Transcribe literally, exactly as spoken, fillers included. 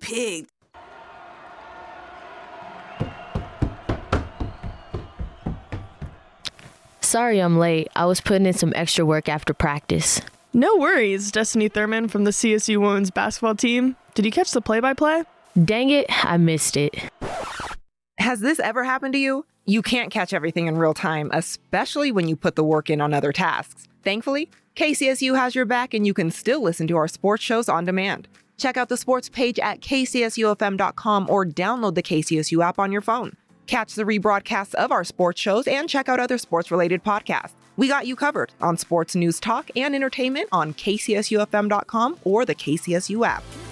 pig. Sorry I'm late. I was putting in some extra work after practice. No worries, Destiny Thurman from the C S U women's basketball team. Did you catch the play-by-play? Dang it, I missed it. Has this ever happened to you? You can't catch everything in real time, especially when you put the work in on other tasks. Thankfully, K C S U has your back and you can still listen to our sports shows on demand. Check out the sports page at k c s u f m dot com or download the K C S U app on your phone. Catch the rebroadcasts of our sports shows and check out other sports-related podcasts. We got you covered on sports news talk and entertainment on k c s u f m dot com or the K C S U app.